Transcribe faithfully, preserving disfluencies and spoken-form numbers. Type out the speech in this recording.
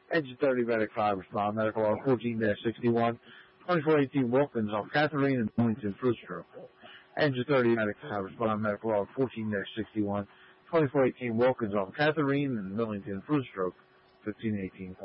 Engine thirty, Medic five, respond. Medical log fourteen dash sixty-one. twenty-four eighteen Wilkins off Catherine and Wilmington Fruit Stroke. Engine thirty, Medic five, respond. Medical log fourteen dash sixty-one. twenty-four eighteen Wilkins off Catherine and Millington Fruit Stroke. fifteen eighteen